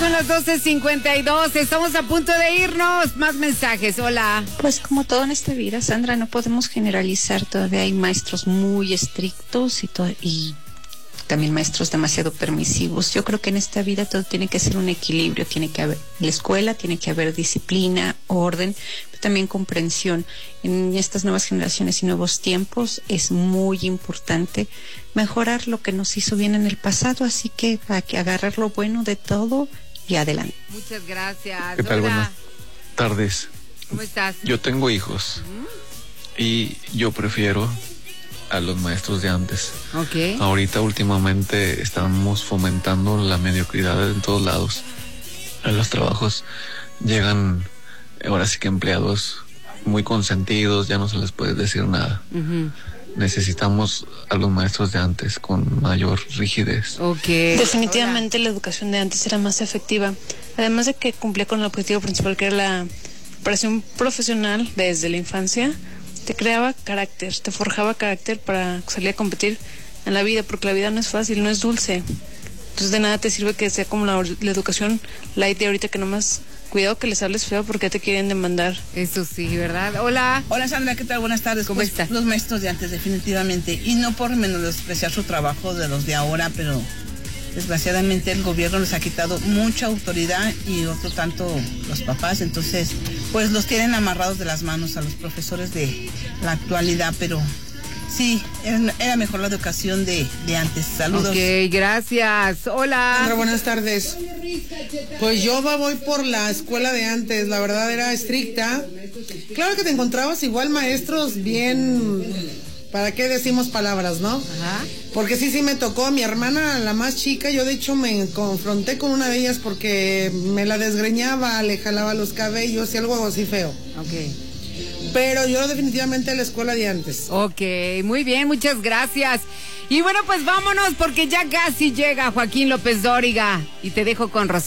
Son las 12:52, estamos a punto de irnos. Más mensajes, hola. Pues como todo en esta vida, Sandra, no podemos generalizar. Todavía hay maestros muy estrictos y también maestros demasiado permisivos. Yo creo que en esta vida todo tiene que ser un equilibrio. Tiene que haber, en la escuela tiene que haber disciplina, orden, pero también comprensión. En estas nuevas generaciones y nuevos tiempos es muy importante mejorar lo que nos hizo bien en el pasado, así que hay que agarrar lo bueno de todo y adelante. Muchas gracias. ¿Qué tal? Hola. Buenas tardes. ¿Cómo estás? Yo tengo hijos y yo prefiero a los maestros de antes. Okay. Ahorita últimamente estamos fomentando la mediocridad en todos lados. En los trabajos llegan ahora sí que empleados muy consentidos, ya no se les puede decir nada. Necesitamos a los maestros de antes con mayor rigidez. Okay. Definitivamente la educación de antes era más efectiva, además de que cumplía con el objetivo principal, que era la preparación profesional desde la infancia. Te creaba carácter, te forjaba carácter para salir a competir en la vida, porque la vida no es fácil, no es dulce. Entonces de nada te sirve que sea como la educación light de ahorita, que nomás cuidado que les hables feo porque te quieren demandar. Eso sí, ¿verdad? Hola. Hola Sandra, ¿qué tal? Buenas tardes. ¿Cómo está? Los maestros de antes, definitivamente. Y no por menospreciar su trabajo de los de ahora, pero desgraciadamente el gobierno les ha quitado mucha autoridad y otro tanto los papás. Entonces, pues los tienen amarrados de las manos a los profesores de la actualidad, pero sí, era mejor la educación de antes. Saludos. Ok, gracias. Hola. Sandra, buenas tardes. Pues yo voy por la escuela de antes, la verdad era estricta. Claro que te encontrabas igual maestros bien, ¿para qué decimos palabras, no? Ajá. Porque sí me tocó, mi hermana, la más chica, yo de hecho me confronté con una de ellas porque me la desgreñaba, le jalaba los cabellos y algo así feo. Ok. Pero yo definitivamente a la escuela de antes. Ok, muy bien, muchas gracias. Y bueno, pues vámonos porque ya casi llega Joaquín López Dóriga y te dejo con Rocío.